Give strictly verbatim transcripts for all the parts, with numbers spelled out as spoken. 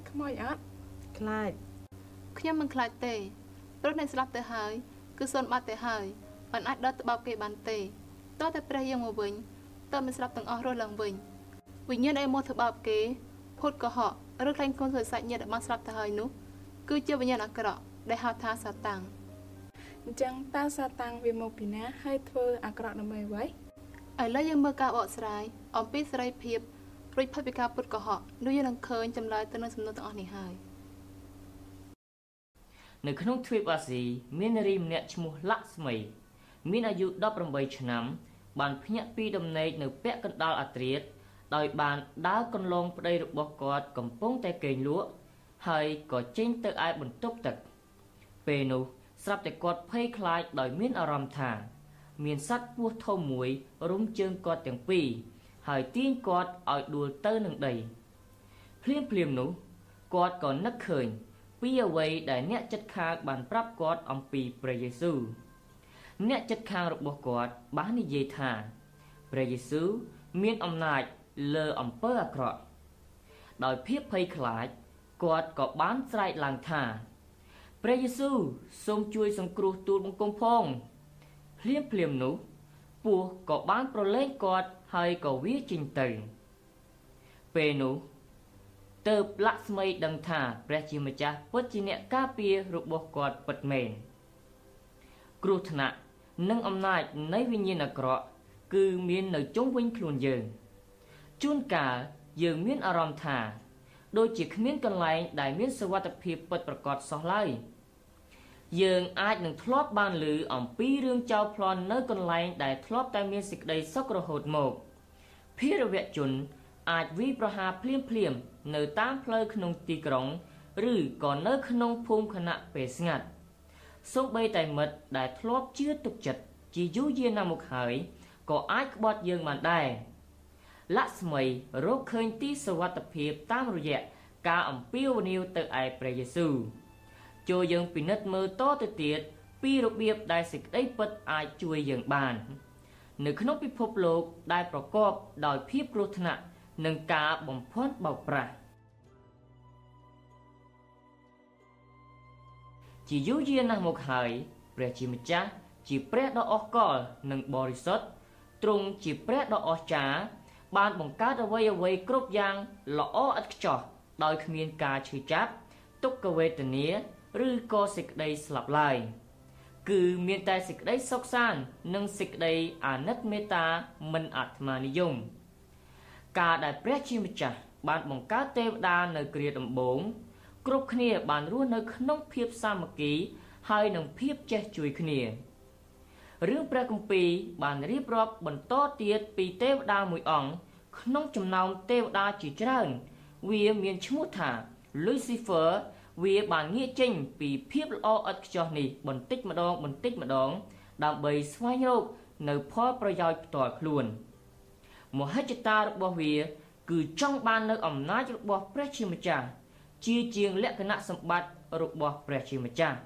ខ្មោចអត់ខ្លាចខ្ញុំមិនខ្លាចទេព្រោះអ្នកស្លាប់ទៅហើយគឺសូនបាត់ទៅហើយមិនអាចដកទៅបោកគេបានទេតោះតែព្រះយើងមកវិញតើមិនស្លាប់ទាំងអស់រស់ឡើងវិញវិញ្ញាណឯមកធ្វើបោកគេភូតកុហកឬខ្លាញ់កូនធ្វើសាច់ញាតិបានស្លាប់ទៅហើយនោះគឺជាវិញ្ញាណអាក្រក់ដែលហៅថាសាតាំងអញ្ចឹងតើសាតាំងវាមកពីណាហើយធ្វើអាក្រក់ដើម្បីអ្វីឥឡូវយើងមើលការបកស្រាយអំពីសេរីភាពរួចផុតពីការពុតកុហកនោះយើងនឹងឃើញចម្លើយទៅនឹងសំណួរទាំងអស់នេះហើយនៅក្នុងទ្វីបអាស៊ីមាននារីម្នាក់ឈ្មោះលាក់ស្មីមានអាយុដប់ប្រាំបីឆ្នាំបានភ្ញាក់ពីដំណេកនៅពាក់កណ្ដាលអាត្រៀតដោយបានដើរកន្លងប្តីរបស់គាត់កំពុងតែគេងលក់ហើយក៏ចេញទៅឯបន្ទប់ទឹកពេលនោះស្រាប់តែគាត់ភ័យខ្លាចដោយមានអារម្មណ៍ថាមានសត្វពស់ធំមួយរុំជើងគាត់ទាំងពីរហើយទាញគាត់ឲ្យដួលទៅនឹងដីភ្លាមភ្លាមនោះគាត់ក៏នឹកឃើញពីអ្វីដែលអ្នកជិតខាងបានប្រាប់គាត់អំពីព្រះយេស៊ូវអ្នកជិតខាងរបស់គាត់បាននិយាយថាព្រះយេស៊ូវមានអំណាចលើអំពើអាក្រក់ដោយភាពភ័យខ្លាចគាត់ក៏បានស្រែកឡើងថាព្រះយេស៊ូវសូមជួយសង្គ្រោះទូលបង្គំផងភ្លាមភ្លាមនោះពស់ក៏បានប្រឡែងគាត់ហើយក៏វាចេញទៅពេលនោះទើបលាក់ស្មីដឹងថាព្រះជាម្ចាស់ពិតជាអ្នកការពាររបស់គាត់ពិតមែនគ្រោះថ្នាក់និងអំណាចនៃវិញ្ញាណអាក្រក់គឺមាននៅជុំវិញខ្លួនយើងជួនកាលយើងមានអារម្មណ៍ថាដូចជាគ្មានកន្លែងដែលមានសុវត្ថិភាពពិតប្រាកដសោះឡើយយើងអាចនឹងធ្លាប់បានឮអំពីរឿងចោរប្លន់នៅកន្លែងដែលធ្លាប់តែមានសេចក្តីសុខរហូតមកភារវជនអាចវាយប្រហារភ្លាមភ្លាមនៅតាមផ្លូវក្នុងទីក្រុងឬក៏នៅក្នុងភូមិខណៈពេលស្ងាត់សូម្បីតែមិត្តដែលធ្លាប់ជឿទុកចិត្តជាយូរយារណាស់មកហើយក៏អាចក្បត់យើងបានដែរលាក់ស្មីរកឃើញទីសុវត្ថិភាពតាមរយៈការអំពាវនាវទៅឯព្រះយេស៊ូវចូលយើងពិនិត្យមើលតទៅទៀតពីរបៀបដែលសេចក្តីពិតអាចជួយយើងបាននៅក្នុងពិភពលោកដែលប្រកបដោយភាពគ្រោះថ្នាក់និងការបំភាន់បោកប្រាស់ជាយូរយារណាស់មកហើយព្រះជាម្ចាស់ជាព្រះដ៏អស្ចារ្យនិងបរិសុទ្ធទ្រង់ជាព្រះដ៏អស្ចារ្យបានបង្កើតអ្វីអ្វីគ្រប់យ៉ាងល្អឥតខ្ចោះដោយគ្មានការឈឺចាប់ទុក្ខវេទនាឬក៏សេចក្តីស្លាប់ឡើយគឺមានតែសេចក្តីសុខសាន្តនិងសេចក្តីអាណិតមេត្តាមិនអាត្មានិយមការដែលព្រះជាម្ចាស់បានបង្កើតទេវតានៅគ្រាដំបូងគ្រប់គ្នាបានរស់នៅក្នុងភាពសាមគ្គីហើយនឹងភាពចេះជួយគ្នារឿងព្រះគម្ពីរបានរៀបរាប់បន្តទៀតពីទេវតាមួយអង្គក្នុងចំណោមទេវតាជាច្រើនវាមានឈ្មោះថា Lucifer វាបានងាកចេញពីភាពល្អឥតខ្ចោះនេះបន្តិចម្ដងបន្តិចម្ដងដើម្បីស្វែងរកនៅផលប្រយោជន៍ផ្ទាល់ខ្លួនមហិច្ឆតារបស់វាគឺចង់បាននៅអំណាចរបស់ព្រះជាម្ចាស់ជាជាងលក្ខណៈសម្បត្តិរបស់ព្រះជាម្ចាស់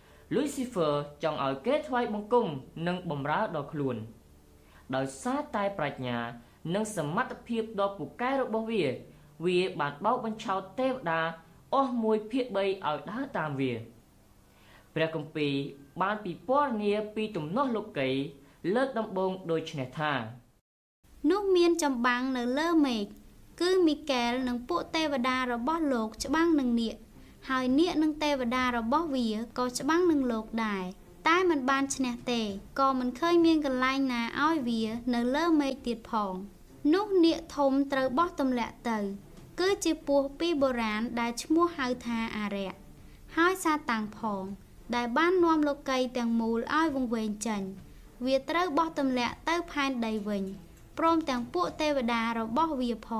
Lucifer ចង់ឲ្យគេថ្វាយបង្គំនិងបម្រើដល់ខ្លួនដោយសារតែប្រាជ្ញានិងសមត្ថភាពដ៏ពូកែរបស់វាវាបានបោកបញ្ឆោតទេវតាអស់មួយភាគបីឲ្យដើរតាមវាព្រះគម្ពីរបានពិពណ៌នាពីទំនាស់លោកីលើកដំបូងដូចនេះថានោះមានចម្បាំងនៅលើមេឃគឺមីកែលនិងពួកទេវតារបស់លោកច្បាំងនឹងនាគហើយនាគនិងទេវតារបស់វាក៏ច្បាំងនឹងលោកដែរតែមិនបានឈ្នះទេក៏មិនឃើញមានកន្លែងណាឲ្យវានៅលើមេឃទៀតផងនោះនាគធំត្រូវបោះទម្លាក់ទៅគឺជាពស់ពីបុរាណដែលឈ្មោះហៅថាអារក្សហើយសាតាំងផងដែលបាននាំលោកីទាំងមូលឲ្យវង្វេងចេញវាត្រូវបោះទម្លាក់ទៅផែនដីវិញព្រមទាំងពួកទេវតារបស់វាផង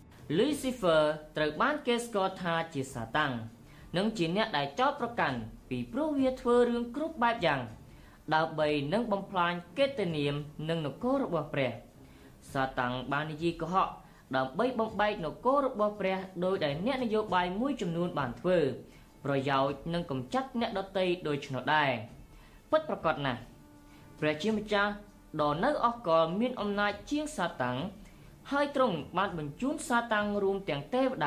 Lucifer ត្រូវបានគេស្គាល់ថាជាសាតាំងនិងជាអ្នកដែលចោទប្រកាន់ពីព្រោះវាធ្វើរឿងគ្រប់បែបយ៉ាងដើម្បីនឹងបំផ្លាញកិត្តិនាមនិងនគររបស់ព្រះសាតាំងបាននិយាយកុហកដើម្បីបំបែកនគររបស់ព្រះដោយដែលអ្នកនយោបាយមួយចំនួនបានធ្វើប្រយោជន៍និងកំចាត់អ្នកដទៃដូច្នោះដែរពិតប្រាកដណាស់ព្រះជាម្ចាស់ដ៏នៅអកលមានអំណាចជាងសាតាំងហើយទ្រង់បានបញ្ជូនសាតាំងរួមទាំងទេវតា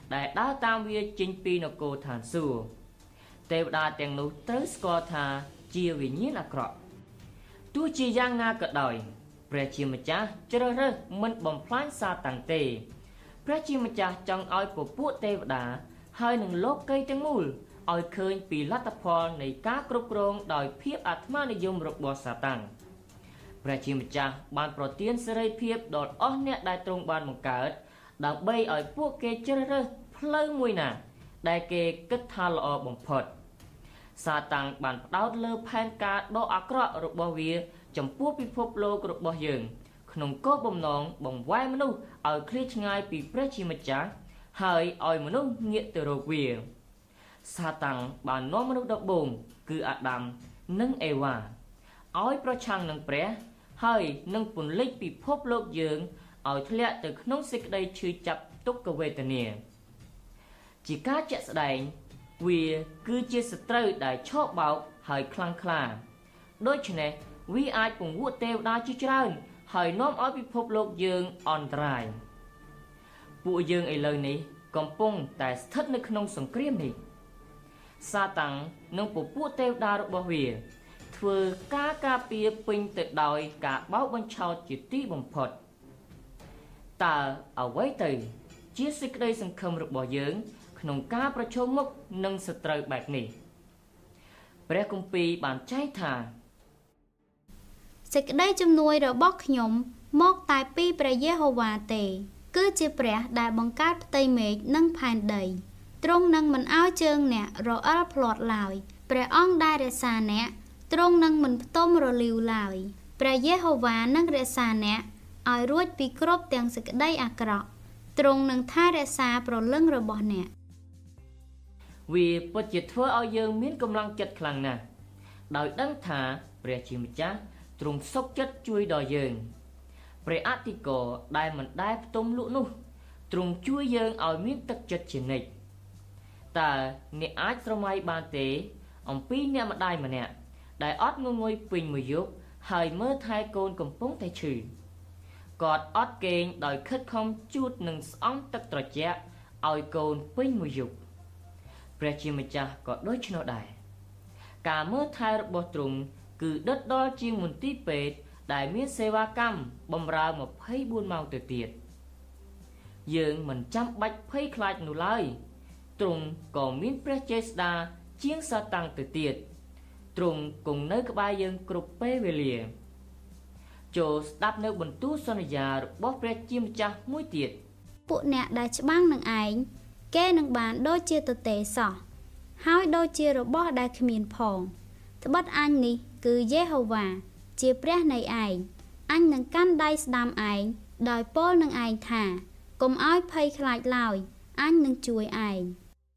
ដែលដើរតាមវាចេញពីនគរឋានសួគ៌ទេវតាទាំងនោះត្រូវស្គាល់ថាជាវិញ្ញាណអាក្រក់ទោះជាយ៉ាងណាក៏ដោយព្រះជាម្ចាស់ជ្រើសរើសមិនបំផ្លាញសាតាំងទេព្រះជាម្ចាស់ចង់ឲ្យពពួកទេវតាហើយនឹងលោកីទាំងមូលឲ្យឃើញពីលទ្ធផលនៃការគ្រប់គ្រងដោយភាពអាត្មានិយមរបស់សាតាំងព្រះជាម្ចាស់បានប្រទានសេរីភាពដល់អស់អ្នកដែលទ្រង់បានបង្កើតដើម្បីឲ្យពួកគេជ្រើសរើសផ្លូវមួយណាដែលគេគិតថាល្អបំផុតសាតាំងបានផ្ដោតលើផែនការដ៏អាក្រក់របស់វាចំពោះពិភពលោករបស់យើងក្នុងគោលបំណងបង្វែរមនុស្សឲ្យឃ្លាតឆ្ងាយពីព្រះជាម្ចាស់ហើយឲ្យមនុស្សងាកទៅរកវាសាតាំងបាននាំមនុស្សដំបូងគឺអាដាមនិងអេវ៉ាឲ្យប្រឆាំងនឹងព្រះហើយនឹងពន្លិចពិភពលោកយើងឲ្យធ្លាក់ទៅក្នុងសេចក្តីឈឺចាប់ទុក្ខវេទនាជាការជាក់ស្ដែងវាគឺជាសត្រូវដែលឆោបបោកហើយខ្លាំងក្លាដូច្នេះវាអាចពង្វក់ទេវតាជាច្រើនហើយនាំឲ្យពិភពលោកយើងអន្តរាយពួកយើងឥឡូវនេះកំពុងតែស្ថិតនៅក្នុងសង្គ្រាមនេះសាតាំងនិងពពួកទេវតារបស់វាធ្វើការការពារពេញទៅដោយការបោកបញ្ឆោតជាទីបំផុតតើអ្វីទៅជាសេចក្តីសង្ឃឹមរបស់យើងក្នុងការប្រឈមមុខនឹងសត្រូវបែបនេះព្រះគម្ពីរបានចែងថាសេចក្តីជំនួយរបស់ខ្ញុំមកតែពីព្រះយេហូវ៉ាទេគឺជាព្រះដែលបង្កើតផ្ទៃមេឃនិងផែនដីទ្រង់នឹងមិនឲ្យជើងអ្នករអិលភ្លាត់ឡើយព្រះអង្គដែលរក្សាអ្នកទ្រង់នឹងមិនផ្ទំរលាវឡើយព្រះយេហូវ៉ានឹងរក្សាអ្នកឲ្យរួចពីគ្រប់ទាំងសេចក្តីអាក្រក់ទ្រង់នឹងថែរក្សាព្រលឹងរបស់អ្នកវាពិតជាធ្វើឲ្យយើងមានកម្លាំងចិត្តខ្លាំងណាស់ដោយដឹងថាព្រះជាម្ចាស់ទ្រង់សុខចិត្តជួយដល់យើងព្រះអធិការដែលមិនដែលផ្ទុំលក់នោះទ្រង់ជួយយើងឲ្យមានទឹកចិត្តជានិច្ចតើអ្នកអាចស្រមៃបានទេអំពីអ្នកម្ដាយម្នាក់ដែលអត់ងងុយពេញមួយយប់ហើយមើលថែកូនកំពុងតែឈឺគាត់អត់គេងដោយខិតខំជូតនឹងស្អំទឹកត្រជាក់ឲ្យកូនពេញមួយយប់ព្រះជាម្ចាស់ក៏ដូចនោះដែរការមើលថែរបស់ទ្រង់គឺដិតដល់ជាងមន្ទីរពេទ្យដែលមានសេវាកម្មបម្រើម្ភៃបួនម៉ោងទៅទៀតយើងមិនចាំបាច់ភ័យខ្លាចនោះឡើយទ្រង់ក៏មានព្រះចេស្តាជាងសាតាំងទៅទៀតទ្រង់គង់នៅក្បែរយើងគ្រប់ពេលវេលាចូលស្ដាប់នៅបន្ទូលសន្យារបស់ព្រះជាម្ចាស់មួយទៀតពួកអ្នកដែលច្បាំងនឹងឯងគេនឹងបានដូចជាទទេសោះហើយដូចជារបស់ដែលគ្មានផងត្បិតអញនេះគឺយេហូវ៉ាជាព្រះនៃឯងអញនឹងកាន់ដៃស្ដាំឯងដោយពោលនឹងឯងថាកុំឲ្យភ័យខ្លាចឡើយអញនឹងជួយឯង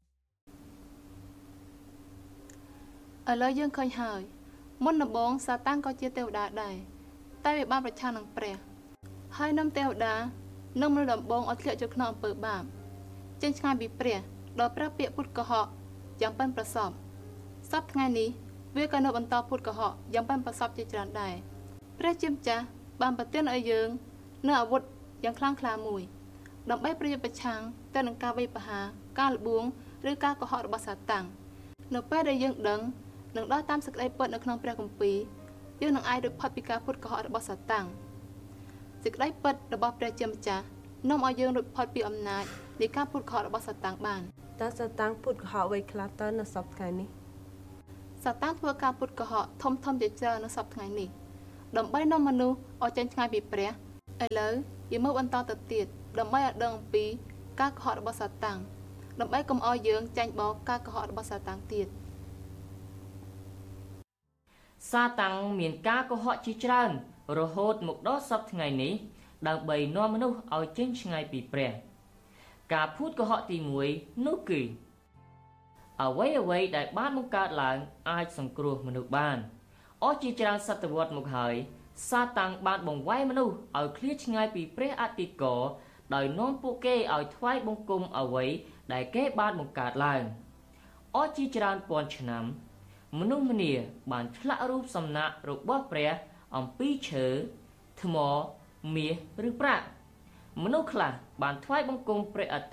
ឥឡូវយើងឃើញហើយមុនដំបូងសាតាំងក៏ជាទេវតាដែរតែវាបានប្រឆាំងនឹងព្រះហើយនាំទេវតានិងមនុស្សដំបូងឲ្យធ្លាក់ចូលក្នុងអំពើបាបចេញឆ្ងាយពីព្រះដោយព្រះពាក្យពុតកុហកយ៉ាងប៉ិនប្រសប់សពថ្ងៃនេះវាក៏នៅបន្តពុតកុហកយ៉ាងប៉ិនប្រសប់ជាច្រើនដែរព្រះជាម្ចាស់បានប្រទានឲ្យយើងនូវអាវុធយ៉ាងខ្លាំងក្លាមួយដើម្បីប្រយុទ្ធប្រឆាំងទៅនឹងការវាយប្រហារការលបួងឬការកុហករបស់សាតាំងនៅពេលដែលយើងដឹងនឹងដល់តាមសេចក្តីពិតនៅក្នុងព្រះគម្ពីរយើងនឹងអាចរួចផុតពីការពុតកុហករបស់សាតាំងសេចក្តីពិតរបស់ព្រះជាម្ចាស់នាំឲ្យយើងរួចផុតពីអំណាចនៃការពុតកុហករបស់សាតាំងបានតើសាតាំងពុតកុហកអ្វីខ្លះទៅនៅសប្តាហ៍នេះសាតាំងធ្វើការពុតកុហកធំធំជាច្រើននៅសប្តាហ៍នេះដើម្បីនាំមនុស្សឲ្យចេញឆ្ងាយពីព្រះឥឡូវយើងមើលបន្តទៅទៀតដើម្បីឲ្យដឹងអំពីការកុហករបស់សាតាំងដើម្បីកុំឲ្យយើងចាញ់បោកការកុហករបស់សាតាំងទៀតសាតាំងមានការកុហកជាច្រើនរហូតមកដល់សប្តាហ៍ថ្ងៃនេះដើម្បីនាំមនុស្សឲ្យចេញឆ្ងាយពីព្រះការភូតកុហកទីមួយនោះគឺអ្វីអ្វីដែលបានបង្កើតឡើងអាចសង្គ្រោះមនុស្សបានអស់ជាច្រើនសតវត្សមកហើយសាតាំងបានបង្វែរមនុស្សឲ្យឃ្លាតឆ្ងាយពីព្រះអធិការដោយនាំពួកគេឲ្យថ្វាយបង្គំអ្វីដែលគេបានបង្កើតឡើងអស់ជាច្រើនពាន់ឆ្នាំមនុស្សម្នាបានឆ្លាក់រូបសំណាករបស់ព្រះអំពីឈើថ្មមាសឬប្រាក់មនុស្សខ្លះបានថ្វាយបង្គំព្រះអាទិត្យ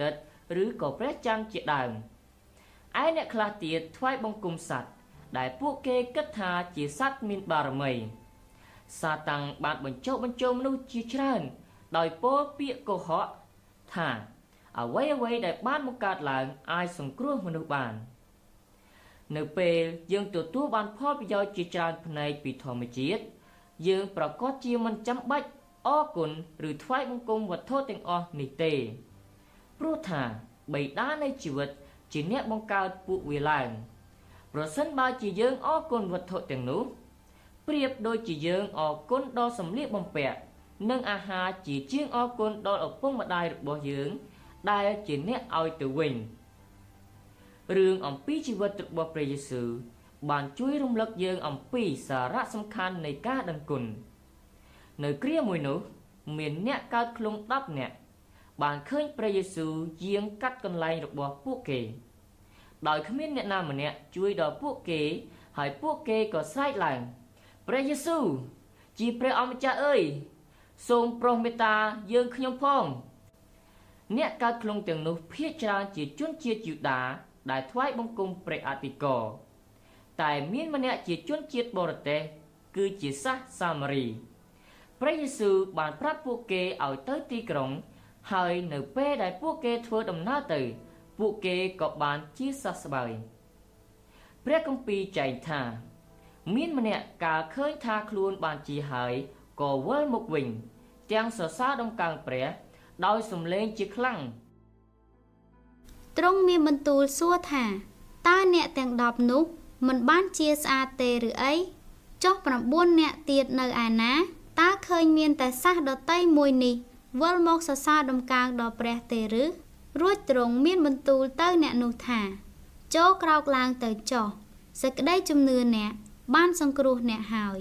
ឬក៏ព្រះច័ន្ទជាដើមឯអ្នកខ្លះទៀតថ្វាយបង្គំសត្វដែលពួកគេគិតថាជាសត្វមានបារមីសាតាំងបានបញ្ចុះបញ្ចូលមនុស្សជាច្រើនដោយពោលពាក្យកុហកថាអ្វីអ្វីដែលបានបង្កើតឡើងអាចសង្គ្រោះមនុស្សបាននៅពេលយើងទទួលបានផលប្រយោជន៍ជាច្រើនផ្នែកពីធម្មជាតិយើងប្រកាសជាមិនចាំបាច់អរគុណឬថ្វាយបង្គំវត្ថុទាំងអស់នេះទេព្រោះថាបិតានៃជីវិតជាអ្នកបង្កើតពួកវាឡើងប្រសិនបើជាយើងអរគុណវត្ថុទាំងនោះប្រៀបដូចជាយើងអរគុណដល់សម្លៀកបំពាក់និងអាហារជាជាងអរគុណដល់ឪពុកម្ដាយរបស់យើងដែលជាអ្នកឲ្យទៅវិញរឿងអំពីជីវិតរបស់ព្រះយេស៊ូវបានជួយរំលឹកយើងអំពីសារៈសំខាន់នៃការដឹងគុណនៅគ្រាមួយនោះមានអ្នកកើតឃ្លុងដប់នាក់បានឃើញព្រះយេស៊ូវយាងកាត់កន្លែងរបស់ពួកគេដោយគ្មានអ្នកណាម្នាក់ជួយដល់ពួកគេហើយពួកគេក៏ស្រែកឡើងព្រះយេស៊ូវជាព្រះអម្ចាស់អើយសូមប្រោសមេត្តាយើងខ្ញុំផងអ្នកកើតឃ្លុងទាំងនោះភាគច្រើនជាជនជាតិយូដាដែលថ្វាយបង្គំព្រះអធិការតែមានម្នាក់ជាជនជាតិបរទេសគឺជាសាសសាមារីព្រះយេស៊ូវបានប្រាប់ពួកគេឲ្យទៅទីក្រុងហើយនៅពេលដែលពួកគេធ្វើដំណើរទៅពួកគេក៏បានជាសះស្បើយព្រះគម្ពីរចែងថាមានម្នាក់កាលឃើញថាខ្លួនបានជាហើយក៏វិលមកវិញទាំងសរសើរដំកើងព្រះដោយសំឡេងជាខ្លាំងទ្រង់មានបន្ទូលសួរថាតើអ្នកទាំងដប់នោះមិនបានជាស្អាតទេឬអីចុះប្រាំបួនអ្នកទៀតនៅឯណាតើឃើញមានតែសះដតីមួយនេះវិលមកសរសើរដំកើងដល់ព្រះទេឬរួចទ្រង់មានបន្ទូលទៅអ្នកនោះថាចូលក្រោកឡើងទៅចុះសេចក្តីជំនឿអ្នកបានសង្គ្រោះអ្នកហើយ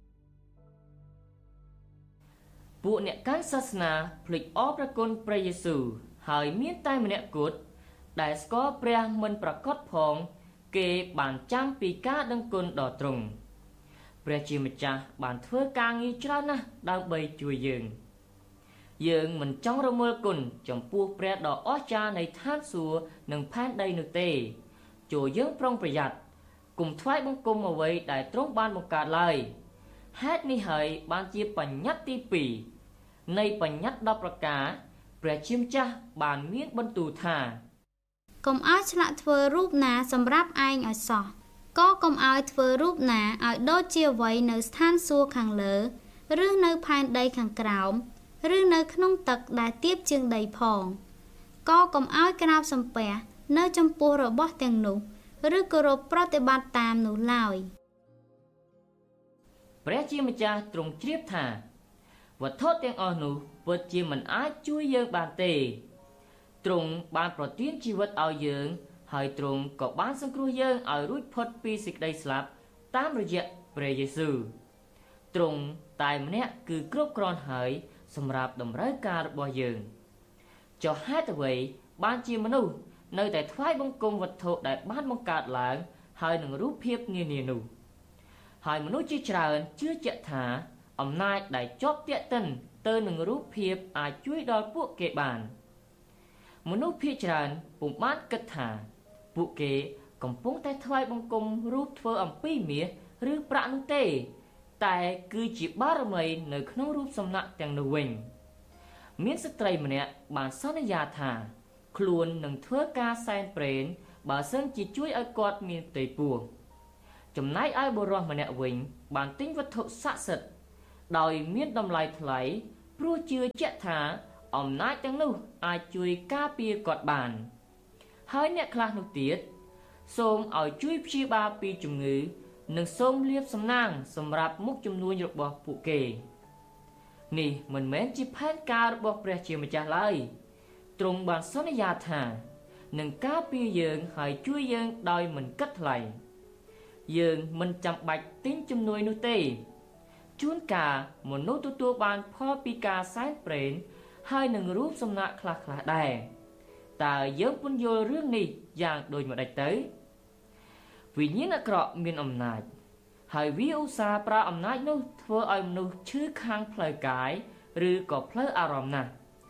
ពួកអ្នកកាន់សាសនាភ្លេចអរព្រគុណព្រះយេស៊ូវហើយមានតែម្នាក់គត់ដែលស្គាល់ព្រះមិនប្រកបផងគេបានចាំពីការដឹងគុណដ៏ទ្រង់ព្រះជាម្ចាស់បានធ្វើការងារច្រើនណាស់ដើម្បីជួយយើងយើងមិនចង់រមើលគុណចំពោះព្រះដ៏អស្ចារ្យនៃឋានសួគ៌និងផែនដីនោះទេចូលយើងប្រុងប្រយ័ត្នកុំថ្វាយបង្គំអ្វីដែលទ្រង់បានបង្កើតឡើយហេតុនេះហើយបានជាបញ្ញត្តិទីពីរនៃបញ្ញត្តិដប់ប្រការព្រះជាម្ចាស់បានមានបន្ទូលថាកុំឲ្យឆ្លាក់ធ្វើរូបណាសម្រាប់ឯងឲ្យសោះក៏កុំឲ្យធ្វើរូបណាឲ្យដូចជាអ្វីនៅស្ថានសួគ៌ខាងលើឬនៅផែនដីខាងក្រោមឬនៅក្នុងទឹកដែលទាបជាងដីផងក៏កុំឲ្យក្រាបសំពះនៅចំពោះរបស់ទាំងនោះឬគោរពប្រតិបត្តិតាមនោះឡើយព្រះជាម្ចាស់ទ្រង់ជ្រាបថាវត្ថុទាំងអស់នោះពិតជាមិនអាចជួយយើងបានទេទ្រង់បានប្រទានជីវិតឲ្យយើងហើយទ្រង់ក៏បានសង្គ្រោះយើងឲ្យរួចផុតពីសេចក្តីស្លាប់តាមរយៈព្រះយេស៊ូវទ្រង់តែម្នាក់គឺគ្រប់គ្រាន់ហើយសម្រាប់តម្រូវការរបស់យើងចុះហេតុអ្វីបានជាមនុស្សនៅតែថ្វាយបង្គំវត្ថុដែលបានបង្កើតឡើងហើយនឹងរូបភាពនានានោះហើយមនុស្សជាច្រើនជឿជាក់ថាអំណាចដែលជាប់ទាក់ទិនទៅនឹងរូបភាពអាចជួយដល់ពួកគេបានមនុស្សភាគច្រើនពុំបានគិតថាពួកគេកំពុងតែថ្វាយបង្គំរូបធ្វើអំពីមាសឬប្រាក់នោះទេតែគឺជាបារមីនៅក្នុងរូបសំណាកទាំងនោះវិញមានស្ត្រីម្នាក់បានសន្យាថាខ្លួននឹងធ្វើការសែនព្រេនបើសិនជាជួយឲ្យគាត់មានផ្ទៃពោះចំណែកឲ្យបុរសម្នាក់វិញបានទិញវត្ថុស័ក្តិសិទ្ធិដោយមានតម្លៃថ្លៃព្រោះជឿជាក់ថាអំណាចទាំងនោះអាចជួយការពារគាត់បានហើយអ្នកខ្លះនោះទៀតសូមឲ្យជួយព្យាបាលពីជំងឺនិងសូមលាភសំណាងសម្រាប់មុខជំនួញរបស់ពួកគេនេះមិនមែនជាផែនការរបស់ព្រះជាម្ចាស់ឡើយទ្រង់បានសន្យាថានឹងការពារយើងហើយជួយយើងដោយមិនគិតថ្លៃយើងមិនចាំបាច់ទិញជំនួយនោះទេជួនកាលមនុស្សទទួលបានផលពីការសែនព្រេនហើយនឹងរូបសំណាកខ្លះៗដែរតើយើងពន្យល់រឿងនេះយ៉ាងដូចម្តេចទៅវិញ្ញាណអាក្រក់មានអំណាចហើយវាឧស្សាហ៍ប្រើអំណាចនោះធ្វើឲ្យមនុស្សឈឺខាងផ្លូវកាយឬក៏ផ្លូវអារម្មណ៍ណាស់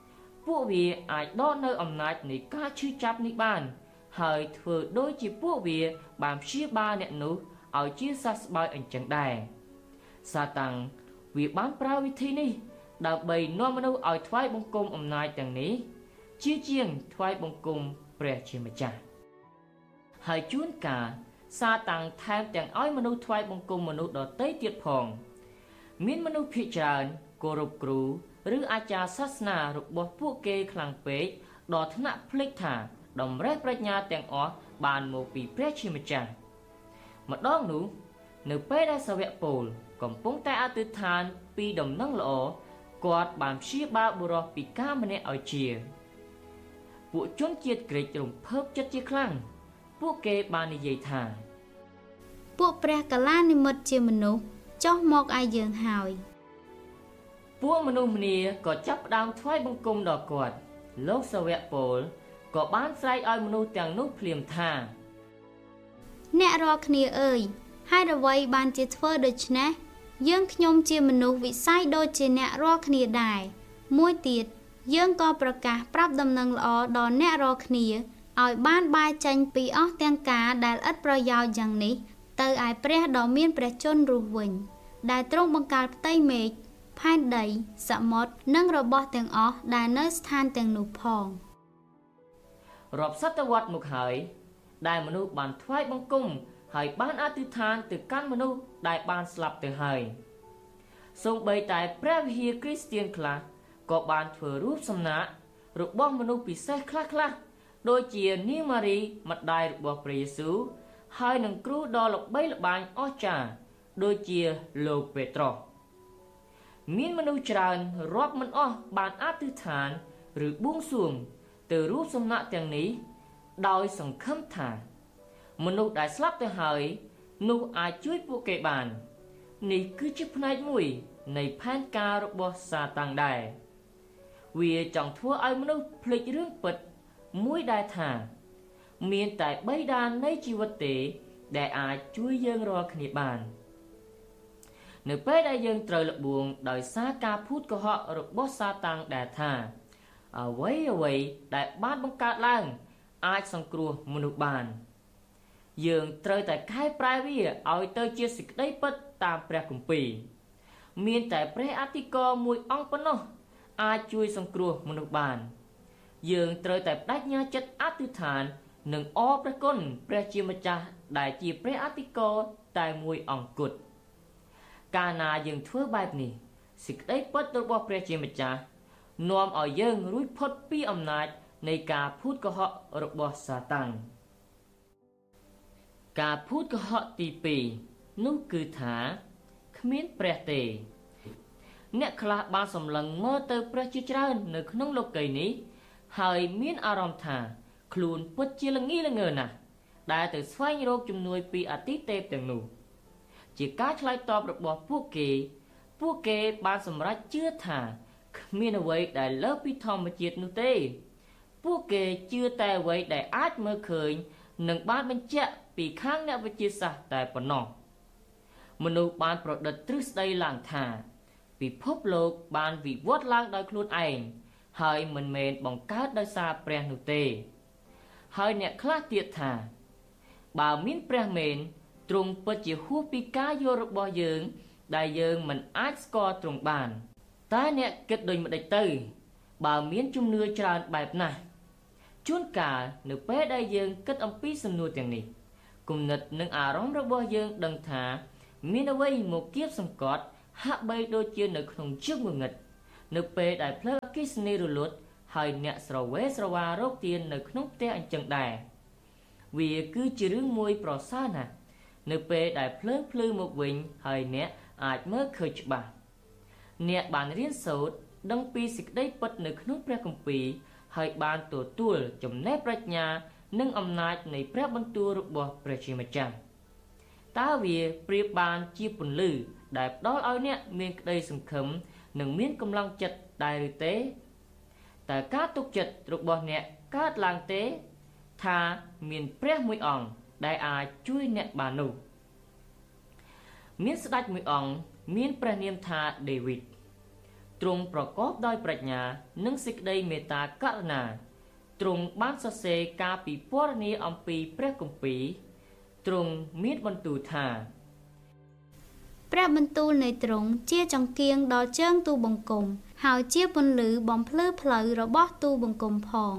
ពួកវាអាចដកនៅអំណាចនៃការឈឺចាប់នេះបានហើយធ្វើដូចជាពួកវាបានព្យាបាលអ្នកនោះឲ្យជាសះស្បើយអញ្ចឹងដែរសាតាំងវាបានប្រើវិធីនេះដើម្បីនាំមនុស្សឲ្យថ្វាយបង្គំអំណាចទាំងនេះជាជាងថ្វាយបង្គំព្រះជាម្ចាស់ហើយជួនកាលសាតាំងថែមទាំងឲ្យមនុស្សថ្វាយបង្គំមនុស្សដទៃទៀតផងមានមនុស្សភាគច្រើនគោរពគ្រូឬអាចារ្យសាសនារបស់ពួកគេខ្លាំងពេកដល់ថ្នាក់ភ្លេចថាតម្រេះប្រាជ្ញាទាំងអស់បានមកពីព្រះជាម្ចាស់ម្ដងនោះនៅពេលដែលសាវកពូលកំពុងតែអធិដ្ឋានពីដំណឹងល្អគាត់បានព្យាបាលបុរសពិការម្នាក់ឲ្យជាពួកជនជាតិក្រិចរំភើបចិត្តជាខ្លាំងពួកគេបាននិយាយថាពួកព្រះកាឡានិមិត្តជាមនុស្សចុះមកឲ្យយើងហើយពួកមនុស្សម្នាក៏ចាប់ផ្ដើមថ្វាយបង្គំដល់គាត់លោកសាវកពូលក៏បានស្រែកឲ្យមនុស្សទាំងនោះភ្លាមថាអ្នករាល់គ្នាអើយហេតុអ្វីបានជាធ្វើដូច្នេះយើងខ្ញុំជាមនុស្សវិស័យដូចជាអ្នករាល់គ្នាដែរមួយទៀតយើងក៏ប្រកាសប្រាប់ដំណឹងល្អដល់អ្នករាល់គ្នាឲ្យបានបែរចេញពីអស់ទាំងការដែលឥតប្រយោជន៍យ៉ាងនេះទៅឯព្រះដ៏មានព្រះជន្មរស់វិញដែលទ្រង់បង្កើតផ្ទៃមេឃផែនដីសមុទ្រនិងរបស់ទាំងអស់ដែលនៅស្ថានទាំងនោះផងរាប់សតវត្សមកហើយដែលមនុស្សបានថ្វាយបង្គំហើយបានអធិដ្ឋានទៅកាន់មនុស្សដែលបានស្លាប់ទៅហើយសូម្បីតែព្រះវិហារគ្រីស្ទានខ្លះក៏បានធ្វើរូបសំណាករបស់មនុស្សពិសេសខ្លះខ្លះដូចជានាងម៉ារីម្ដាយរបស់ព្រះយេស៊ូវហើយនឹងគ្រូដ៏ល្បីល្បាញអស្ចារ្យដូចជាលោកពេត្រុសមានមនុស្សច្រើនរាប់មិនអស់បានអធិដ្ឋានឬបួងសួងទៅរូបសំណាកទាំងនេះដោយសង្ឃឹមថាមនុស្សដែលស្លាប់ទៅហើយនោះអាចជួយពួកគេបាននេះគឺជាផ្នែកមួយនៃផែនការរបស់សាតាំងដែរវាចង់ធ្វើឲ្យមនុស្សភ្លេចរឿងពិតមួយដែលថាមានតែបិតានៃជីវិតទេដែលអាចជួយយើងរាល់គ្នាបាននៅពេលដែលយើងត្រូវលបួងដោយសារការភូតកុហករបស់សាតាំងដែលថាអ្វីអ្វីដែលបានបង្កើតឡើងអាចសង្គ្រោះមនុស្សបានយើងត្រូវតែកែប្រែវាឲ្យទៅជាសេចក្តីពិតតាមព្រះគម្ពីរមានតែព្រះអធិការមួយអង្គប៉ុណ្ណោះអាចជួយសង្គ្រោះមនុស្សបានយើងត្រូវតែបដិញ្ញាចិត្តអធិដ្ឋាននិងអរព្រះគុណព្រះជាម្ចាស់ដែលជាព្រះអធិការតែមួយអង្គគត់កាលណាយើងធ្វើបែបនេះសេចក្តីពិតរបស់ព្រះជាម្ចាស់នាំឲ្យយើងរួចផុតពីអំណាចនៃការភូតកុហករបស់សាតាំងការភូតកុហកទីពីរនោះគឺថាគ្មានព្រះទេអ្នកខ្លះបានសម្លឹងមើលទៅព្រះជាច្រើននៅក្នុងលោកីយ៍នេះហើយមានអារម្មណ៍ថាខ្លួនពិតជាល្ងីល្ងើណាស់ដែលទៅស្វែងរកជំនួយពីអទិទេពទាំងនោះជាការឆ្លើយតបរបស់ពួកគេពួកគេបានសម្រេចជឿថាគ្មានអ្វីដែលលើសពីធម្មជាតិនោះទេពួកគេជឿតែអ្វីដែលអាចមើលឃើញនិងបានបញ្ជាក់ពីខាងអ្នកវិទ្យាសាស្ត្រតែប៉ុណ្ណោះមនុស្សបានប្រឌិតទ្រឹស្ដីឡើងថាពិភពលោកបានវិវត្តឡើងដោយខ្លួនឯងហើយមិនមែនបង្កើតដោយសារព្រះនោះទេហើយអ្នកខ្លះទៀតថាបើមានព្រះមែនទ្រង់ពិតជាហួសពីការយល់របស់យើងដែលយើងមិនអាចស្គាល់ទ្រង់បានតែអ្នកគិតដូចម្តេចទៅបើមានជំនឿច្រើនបែបណាស់ជួនកាលនៅពេលដែលយើងគិតអំពីសំណួរទាំងនេះគំនិតនិងអារម្មណ៍របស់យើងដឹងថាមានអ្វីមកគៀបសង្កត់ហាក់បីដូចជានៅក្នុងជើងងឹតនៅពេលដែលភ្លើងអគ្គិសនីរលត់ហើយអ្នកស្រវេស្រវារកទាននៅក្នុងផ្ទះអញ្ចឹងដែរវាគឺជារឿងមួយប្រសើរណាស់នៅពេលដែលភ្លើងភ្លឺមកវិញហើយអ្នកអាចមើលឃើញច្បាស់អ្នកបានរៀនសូត្រដឹងពីសេចក្តីពិតនៅក្នុងព្រះគម្ពីរហើយបានទទួលចំណេះប្រាជ្ញានិងអំណាចនៃព្រះបន្ទូលរបស់ព្រះជាម្ចាស់តើវាប្រៀបបានជាពន្លឺដែលផ្ដល់ឲ្យអ្នកមានក្តីសង្ឃឹមនិងមានកម្លាំងចិត្តដែរឬទេតើការទុកចិត្តរបស់អ្នកកើតឡើងទេថាមានព្រះមួយអង្គដែលអាចជួយអ្នកបាននោះមានស្ដេចមួយអង្គមានព្រះនាមថាដេវីតទ្រង់ប្រកបដោយប្រាជ្ញានិងសេចក្តីមេត្តាករុណាទ្រង់បានសរសេរការពិពណ៌នាអំពីព្រះគម្ពីរទ្រង់មានបន្ទូលថាព្រះបន្ទូលនៃទ្រង់ជាចង្គៀងដល់ជើងទូបង្គំហើយជាពន្លឺបំភ្លឺផ្លូវរបស់ទូបង្គំផង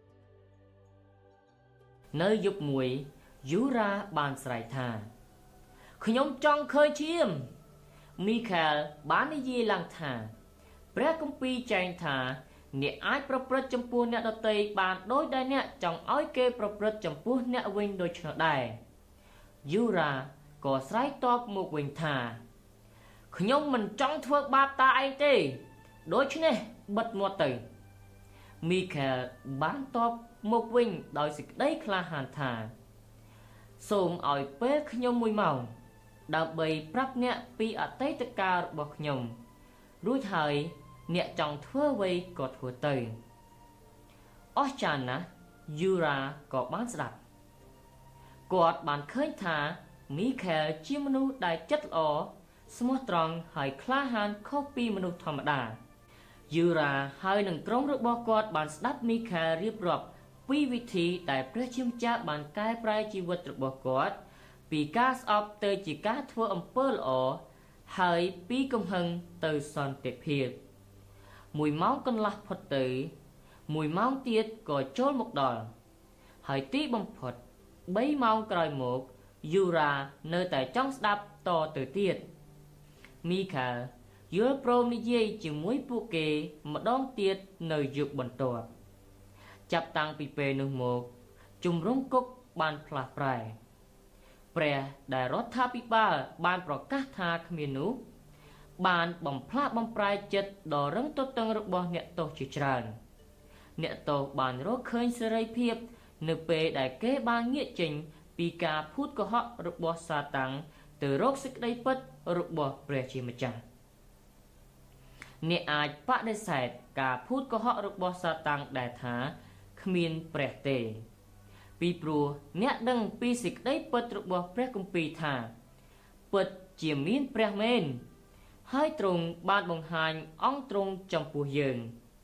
នៅយប់មួយយូរ៉ាបានស្រែកថាខ្ញុំចង់ឃើញឈាមមីខែលបាននិយាយឡើងថាព្រះគម្ពីរចែងថាអ្នកអាចប្រព្រឹត្តចំពោះអ្នកដទៃបានដោយដែលអ្នកចង់ឲ្យគេប្រព្រឹត្តចំពោះអ្នកវិញដូច្នោះដែរយូរ៉ាក៏ស្រែកតបមកវិញថាខ្ញុំមិនចង់ធ្វើបាបតាឯងទេដូច្នេះបិទមាត់ទៅមីខែលបានតបមកវិញដោយសេចក្តីក្លាហានថាសូមឲ្យពេលខ្ញុំមួយម៉ោងដើម្បីប្រាប់អ្នកពីអតីតកាលរបស់ខ្ញុំរួចហើយអ្នកចង់ធ្វើអ្វីក៏ធ្វើទៅអស្ចារ្យណាស់យូរ៉ាក៏បានស្ដាប់គាត់បានឃើញថាមីខែលជាមនុស្សដែលចិត្តល្អស្មោះត្រង់ហើយក្លាហានខុសពីមនុស្សធម្មតាយូរ៉ាហើយនឹងក្រុមរបស់គាត់បានស្ដាប់មីខែលរៀបរាប់ពីវិធីដែលព្រះជាម្ចាស់បានកែប្រែជីវិតរបស់គាត់ពីការស្អប់ទៅជាការធ្វើអំពើល្អហើយពីកំហឹងទៅសន្តិភាពមួយម៉ោងកន្លះផុតទៅមួយម៉ោងទៀតក៏ចូលមកដល់ហើយទីបំផុតបីម៉ោងក្រោយមកយូរ៉ានៅតែចង់ស្ដាប់តទៅទៀតមីខែលយល់ព្រមនិយាយជាមួយពួកគេម្ដងទៀតនៅយប់បន្ទាប់ចាប់តាំងពីពេលនោះមកជំរំគុកបានផ្លាស់ប្រែព្រះដែលរដ្ឋាភិបាលបានប្រកាសថាគ្មាននោះបានបំផ្លាស់បំប្រែចិត្តដ៏រឹងទទឹងរបស់អ្នកទោសជាច្រើនអ្នកទោសបានរកឃើញសេរីភាពនៅពេលដែលគេបានងាកចេញពីការភូតកុហករបស់សាតាំងទៅរកសេចក្តីពិតរបស់ព្រះជាម្ចាស់អ្នកអាចបដិសេធការភូតកុហករបស់សាតាំងដែលថាគ្មានព្រះទេពីព្រោះអ្នកដឹងពីសេចក្តីពិតរបស់ព្រះគម្ពីរថាពិតជាមានព្រះមែនហើយទ្រង់បានបង្ហាញអង្គទ្រង់ចំពោះយើង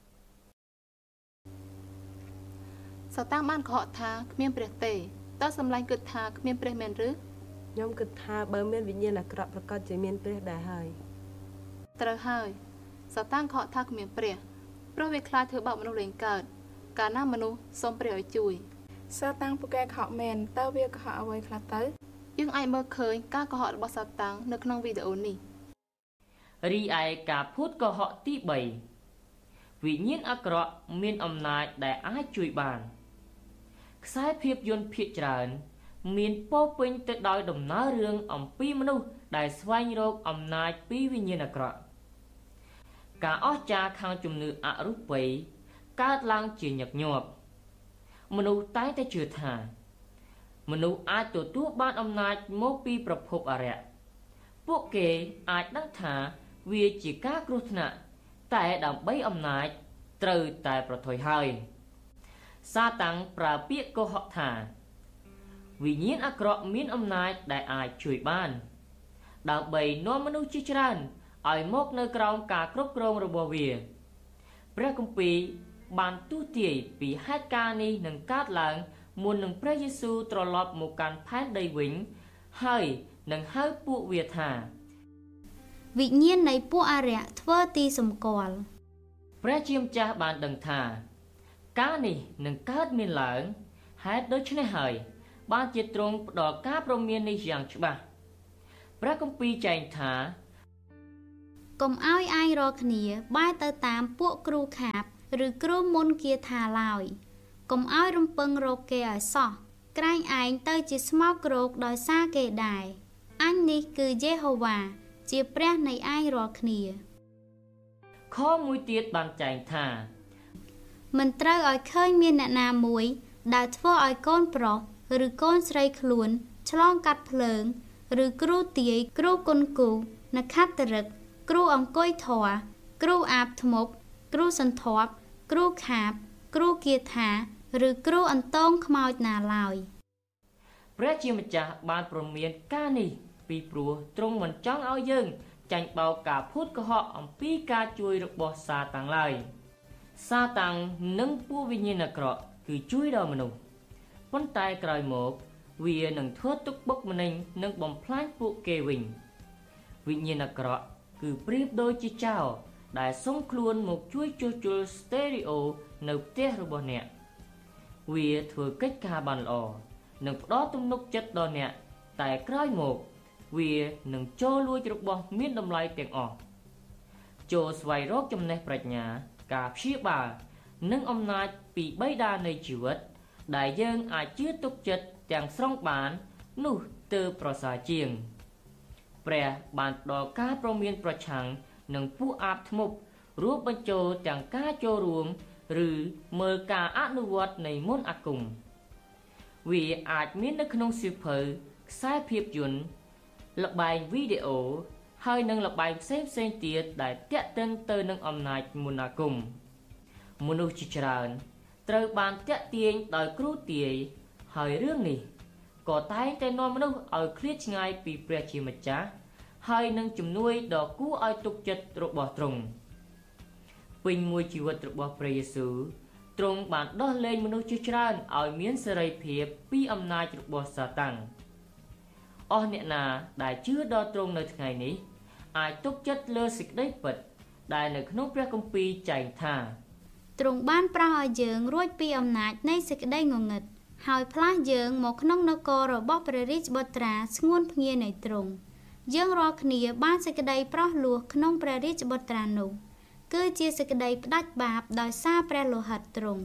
សាតាំងបានកុហកថាគ្មានព្រះទេតើសម្លាញ់គិតថាគ្មានព្រះមែនឬខ្ញុំគិតថាបើមានវិញ្ញាណអាក្រក់ប្រកាសជាមានព្រះដែរហើយត្រូវហើយសាតាំងកុហកថាគ្មានព្រះព្រោះវាខ្លាចធ្វើបាបមនុស្សលេងកើតកាលណាមនុស្សសូមព្រះឲ្យជួយសាតាំងពូកែកុហកមែនតើវាកុហកអ្វីខ្លះទៅយើងអាចមើលឃើញការកុហករបស់សាតាំងនៅក្នុងវីដេអូនេះរីឯការភូតកុហកទីបីវិញ្ញាណអាក្រក់មានអំណាចដែលអាចជួយបានខ្សែភាពយន្តភាគច្រើនមានពោពេញទៅដោយដំណើររឿងអំពីមនុស្សដែលស្វែងរកអំណាចពីវិញ្ញាណអាក្រក់ការអស្ចារ្យខាងជំនឿអរូបីកើតឡើងជាញឹកញាប់មនុស្សតែងតែជឿថាមនុស្សអាចទទួលបានអំណាចមកពីប្រភពអរិយពួកគេអាចដឹងថាវាជាការគ្រោះថ្នាក់តែដើម្បីអំណាចត្រូវតែប្រថុយហើយសាតាំងប្រើពាក្យកុហកថាវិញ្ញាណអាក្រក់មានអំណាចដែលអាចជួយបានដើម្បីនាំមនុស្សជាច្រើនឲ្យមកនៅក្រោមការគ្រប់គ្រងរបស់វាព្រះគម្ពីរបានទូទាយពីហេតុការណ៍នេះនឹងកើតឡើងមុននឹងព្រះយេស៊ូវត្រឡប់មកកាន់ផែនដីវិញហើយនឹងហៅពួកវាថាវិញ្ញាណនៃពួកអារ្យធ្វើទីសម្គាល់ព្រះជាម្ចាស់បានដឹងថាការនេះនឹងកើតមានឡើងហេតុដូច្នេះហើយបានជាទ្រង់ផ្ដល់ការព្រមាននេះយ៉ាងច្បាស់ព្រះគម្ពីរចែងថាកុំឲ្យឯងរកគ្នាបែរទៅតាមពួកគ្រូខាបឬគ្រូមុនគាថាឡើយកុំឲ្យរំពឹងរកគេឲ្យសោះក្រែងឯងទៅជាស្មោកគ្រោកដោយសារគេដែរអញនេះគឺយេហូវ៉ាជាព្រះនៃឯងរាល់គ្នាខមួយទៀតបានចែងថាមិនត្រូវឲ្យឃើញមានអ្នកណាមួយដែលធ្វើឲ្យកូនប្រុសឬកូនស្រីខ្លួនឆ្លងកាត់ភ្លើងឬគ្រូទាយគ្រូគុនគូនខត្តរិកគ្រូអង្គុយធរគ្រូអាបធ្មប់គ្រូសន្ធាប់គ្រូខាបគ្រូគាថាឬគ្រូអន្តងខ្មោចណាឡើយព្រះជាម្ចាស់បានព្រមានការនេះពីព្រោះទ្រង់មិនចង់ឲ្យយើងចាញ់បោកការភូតកុហកអំពីការជួយរបស់សាតាំងឡើយសាតាំងនិងពួកវិញ្ញាណអាក្រក់គឺជួយដល់មនុស្សប៉ុន្តែក្រោយមកវានឹងធ្វើទុកបុកម្នេញនិងបំផ្លាញពួកគេវិញវិញ្ញាណអាក្រក់គឺប្រៀបដូចជាចោរដែលសុំខ្លួនមកជួយជួសជុលស្តេរីអូនៅផ្ទះរបស់អ្នកវាធ្វើកិច្ចការបានល្អនិងផ្ដល់ទំនុកចិត្តដល់អ្នកតែក្រោយមកវានឹងចូលលួចរបស់មានតម្លៃទាំងអស់ចូលស្វែងរកចំណេះប្រាជ្ញាការព្យាបាលនិងអំណាចពីបិតានៃជីវិតដែលយើងអាចជឿទុកចិត្តទាំងស្រុងបាននោះទើបប្រសើរជាងព្រះបានផ្ដល់ការព្រមានប្រឆាំងនឹងពួកអាបធ្មប់រួមបញ្ចូលទាំងការចូលរួមឬមើលការអនុវត្តនៃមន្តអាគមវាអាចមាននៅក្នុងសៀវភៅខ្សែភាពយន្តល្បែងវីដេអូហើយនិងល្បែងផ្សេងផ្សេងទៀតដែលទាក់ទិនទៅនឹងអំណាចមន្តអាគមមនុស្សជាច្រើនត្រូវបានទាក់ទាញដោយគ្រូទាយហើយរឿងនេះក៏តែងតែនាំមនុស្សឲ្យឃ្លាតឆ្ងាយពីព្រះជាម្ចាស់ហើយនឹងជំនួយដ៏គួរឲ្យទុកចិត្តរបស់ទ្រង់ពេញមួយជីវិតរបស់ព្រះយេស៊ូវទ្រង់បានដោះលែងមនុស្សជាច្រើនឲ្យមានសេរីភាពពីអំណាចរបស់សាតាំងអស់អ្នកណាដែលជឿដល់ទ្រង់នៅថ្ងៃនេះអាចទុកចិត្តលើសេចក្តីពិតដែលនៅក្នុងព្រះគម្ពីរចែងថាទ្រង់បានប្រោសឲ្យយើងរួចពីអំណាចនៃសេចក្តីងងឹតហើយផ្លាស់យើងមកក្នុងនគររបស់ព្រះរាជបុត្រាស្ងួនភ្ងានៃទ្រង់យើងរាល់គ្នាបានសេចក្តីប្រោសលោះក្នុងព្រះរាជបុត្រានោះគឺជាសេចក្តីផ្ដាច់បាបដោយសារព្រះលោហិតទ្រង់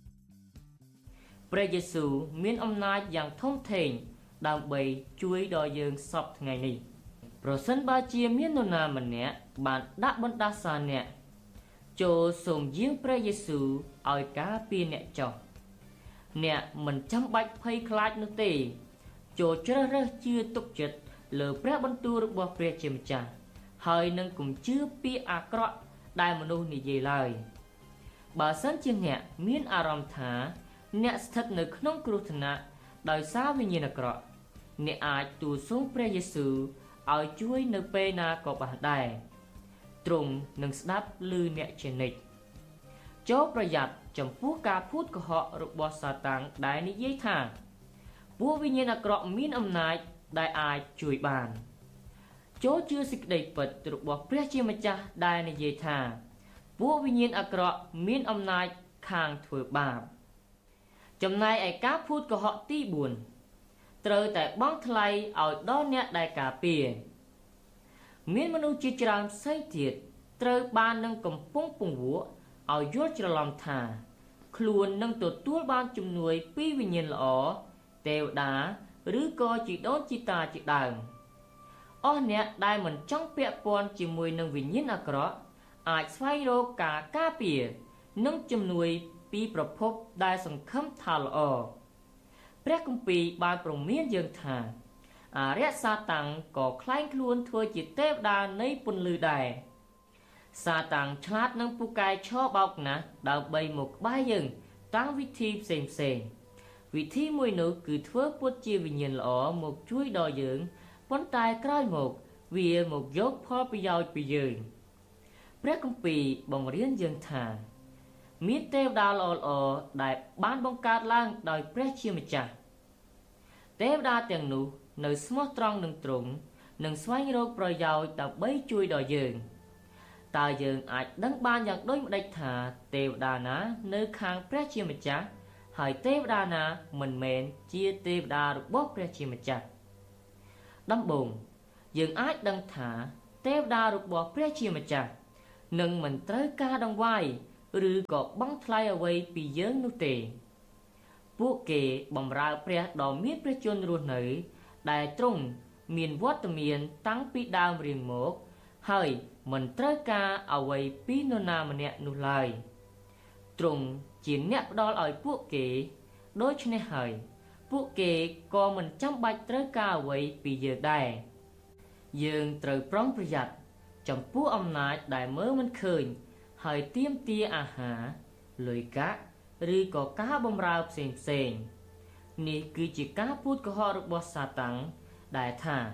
ព្រះយេស៊ូវមានអំណាចយ៉ាងធំធេងដើម្បីជួយដល់យើងសពថ្ងៃនេះប្រសិនបើជាមាននរណាម្នាក់បានដាក់បណ្ដាសាអ្នកចូលសូមយាងព្រះយេស៊ូវឲ្យការពារអ្នកចុះអ្នកមិនចាំបាច់ភ័យខ្លាចនោះទេចូលជ្រើសរើសជឿទុកចិត្តលើព្រះបន្ទូលរបស់ព្រះជាម្ចាស់ហើយនឹងកុំជឿពាក្យអាក្រក់ដែលមនុស្សនិយាយឡើយបើសិនជាអ្នកមានអារម្មណ៍ថាអ្នកស្ថិតនៅក្នុងគ្រោះថ្នាក់ដោយសារវិញ្ញាណអាក្រក់អ្នកអាចទូលសូមព្រះយេស៊ូវឲ្យជួយនៅពេលណាក៏បានដែរទ្រង់នឹងស្ដាប់ឮអ្នកជានិច្ចចូលប្រយ័ត្នចំពោះការភូតកុហករបស់សាតាំងដែលនិយាយថាពួកវិញ្ញាណអាក្រក់មានអំណាចដែលអាចជួយបានចូលជឿសេចក្តីពិតរបស់ព្រះជាម្ចាស់ដែលនិយាយថាពួកវិញ្ញាណអាក្រក់មានអំណាចខាងធ្វើបាបចំណែកឯការភូតកុហកទីបួនត្រូវតែបង់ថ្លៃឲ្យដល់អ្នកដែលការពារមានមនុស្សជាច្រើនផ្សេងទៀតត្រូវបាននឹងកំពុងពង្វក់ឲ្យយល់ច្រឡំថាខ្លួននឹងទទួលបានជំនួយពីវិញ្ញាណល្អទេវតាឬក៏ជីដូនជីតាជាដើមអស់អ្នកដែលមិនចង់ពាក់ព័ន្ធជាមួយនឹងវិញ្ញាណអាក្រក់អាចស្វែងរកការការពារនិងជំនួយពីប្រភពដែលសង្ឃឹមថាល្អព្រះគម្ពីរបានព្រមានយើងថាអរិយសាតាំងក៏ខ្លែងខ្លួនធ្វើជាទេវតានៃពន្លឺដែរសាតាំងឆ្លាតនឹងពូកែឈរបោកណាស់ដើម្បីមកក្បែរយើងតាមវិធីផ្សេងផ្សេងវិធីមួយនោះគឺធ្វើពុតជាវិញ្ញាណល្អមកជួយដល់យើងប៉ុន្តែក្រោយមកវាមកយកផលប្រយោជន៍ពីយើងព្រះគម្ពីរបង្រៀនយើងថាមានទេវតាល្អល្អដែលបានបង្កើតឡើងដោយព្រះជាម្ចាស់ទេវតាទាំងនោះនៅស្មោះត្រង់នឹងទ្រង់និងស្វែងរកប្រយោជន៍ដើម្បីជួយដល់យើងតើយើងអាចដឹងបានយ៉ាងដូចម្តេចថាទេវតាណានៅខាងព្រះជាម្ចាស់ហើយទេវតាណាមិនមែនជាទេវតារបស់ព្រះជាម្ចាស់ដំបូងយើងអាចដឹងថាទេវតារបស់ព្រះជាម្ចាស់នឹងមិនត្រូវការដង្វាយឬក៏បង់ថ្លៃអ្វីពីយើងនោះទេពួកគេបម្រើព្រះដ៏មានព្រះជន្មរស់នៅដែលទ្រង់មានវត្តមានតាំងពីដើមរៀងមកហើយមិនត្រូវការអ្វីពីនរណាម្នាក់នោះឡើយទ្រង់ជាអ្នកផ្ដល់ឲ្យពួកគេដូច្នេះហើយពួកគេក៏មិនចាំបាច់ត្រូវការអ្វីពីយើងដែរយើងត្រូវប្រុងប្រយ័ត្នចំពោះអំណាចដែលមើលមិនឃើញហើយទាមទារអាហារលុយកាក់ឬក៏ការបម្រើផ្សេងផ្សេងនេះគឺជាការពូតកុហករបស់សាតាំងដែលថា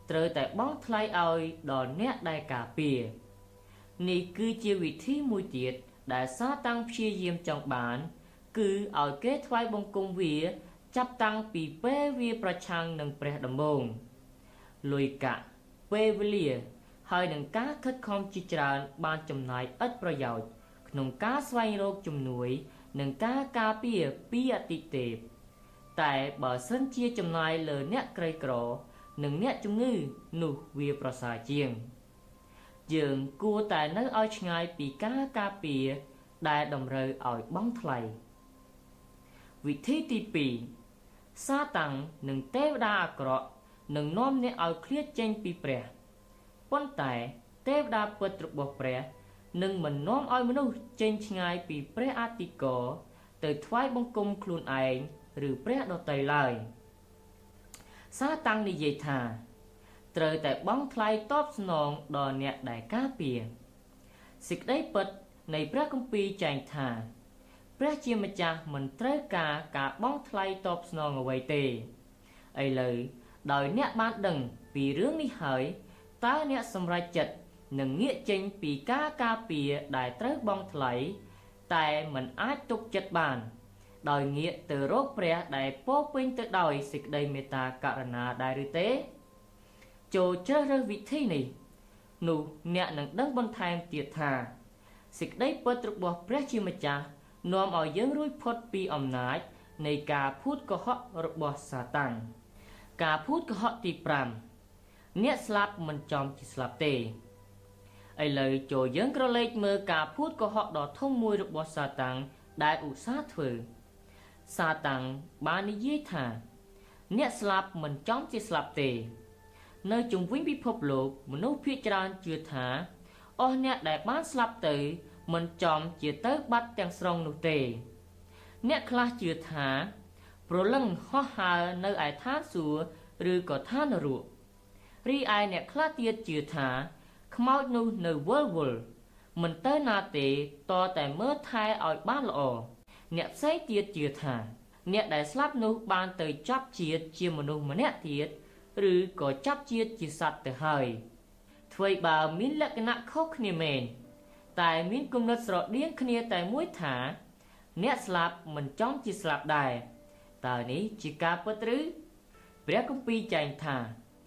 ត្រូវតែបង់ថ្លៃឲ្យដល់អ្នកដែលការពារនេះគឺជាវិធីមួយទៀតដែលសាតាំងព្យាយាមចង់បានគឺឲ្យគេថ្វាយបង្គំវាចាប់តាំងពីពេលវាប្រឆាំងនឹងព្រះដំបូងលុយកាក់ពេលវេលាហើយនឹងការខិតខំជាច្រើនបានចំណាយឥតប្រយោជន៍ក្នុងការស្វែងរកជំនួយនិងការការពារពីអតិថិតែបើសិនជាចំណាយលើអ្នកក្រីក្រនិងអ្នកជំងឺនោះវាប្រសើរជាងយើងគួរតែនៅឲ្យឆ្ងាយពីការការពារដែលតម្រូវឲ្យបង់ថ្លៃវិធីទីពីរសាតាំងនិងទេវតាអាក្រក់នឹងនាំអ្នកឲ្យឃ្លាតចេញពីព្រះប៉ុន្តែទេវតាពិតរបស់ព្រះនឹងមិននាំឲ្យមនុស្សចេញឆ្ងាយពីព្រះអធិការទៅថ្វាយបង្គំខ្លួនឯងឬព្រះដទៃឡើយសាតាំងនិយាយថាត្រូវតែបង់ថ្លៃតបស្នងដល់អ្នកដែលការពារសេចក្តីពិតនៃព្រះគម្ពីរចែងថាព្រះជាម្ចាស់មិនត្រូវការការបង់ថ្លៃតបស្នងអ្វីទេឥឡូវដោយអ្នកបានដឹងពីរឿងនេះហើយតើអ្នកសម្រេចចិត្តនឹងងាកចេញពីការការពារដែលត្រូវបង់ថ្លៃតែមិនអាចទុកចិត្តបានដោយងាកទៅរកព្រះដែលពោពេញទៅដោយសេចក្តីមេត្តាករុណាដែរឬទេចូលជ្រើសរើសវិធីនេះនោះអ្នកនឹងដឹងបន្ថែមទៀតថាសេចក្តីពិតរបស់ព្រះជាម្ចាស់នាំឲ្យយើងរួចផុតពីអំណាចនៃការភូតកុហករបស់សាតាំងការភូតកុហកទីប្រាំអ្នកស្លាប់មិនចំជាស្លាប់ទេឥឡូវចូលយើងក្រឡេកមើលការភូតកុហកដ៏ធំមួយរបស់សាតាំងដែលឧស្សាហ៍ធ្វើសាតាំងបាននិយាយថាអ្នកស្លាប់មិនចំជាស្លាប់ទេនៅជុំវិញពិភពលោកមនុស្សភាគច្រើនជឿថាអស់អ្នកដែលបានស្លាប់ទៅមិនចំជាទៅបាត់ទាំងស្រុងនោះទេអ្នកខ្លះជឿថាព្រលឹងហោះហើរនៅឯឋានសួគ៌ឬក៏ឋាននរករីឯអ្នកខ្លះទៀតជឿថាខ្មោចនោះនៅវិលវល់មិនទៅណាទេតតែមើលថែឲ្យបានល្អអ្នកផ្សេងទៀតជឿថាអ្នកដែលស្លាប់នោះបានទៅចាប់ជាតិជាមនុស្សម្នាក់ទៀតឬក៏ចាប់ជាតិជាសត្វទៅហើយអ្វីបើមានលក្ខណៈខុសគ្នាមែនតែមានគំនិតស្រដៀងគ្នាតែមួយថាអ្នកស្លាប់មិនចំជាស្លាប់ដែរតើនេះជាការពិតឬព្រះគម្ពីរចែងថា